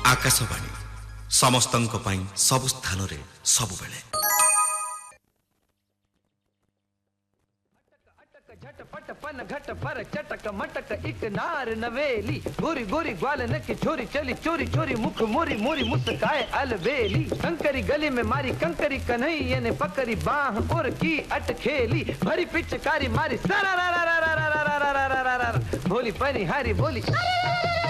आकाशवाणी समस्तंक पई सब स्थान रे सब बेले। झटपट पन घट पर चटक मटक एक नार नवेली गोरी गोरी ग्वालन की छोरी चली चोरी चोरी मुख मोरी मोरी मुस्काए अलबेली कंकरी गली में मारी कंकरी कन्हैया ने पकड़ी बाह और की अटखेली भरी पिचकारी मारी सरा भोली पनी हारी बोली